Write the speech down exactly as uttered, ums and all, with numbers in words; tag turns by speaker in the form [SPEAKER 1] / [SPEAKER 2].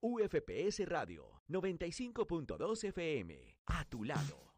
[SPEAKER 1] U F P S Radio noventa y cinco punto dos F M. A tu lado.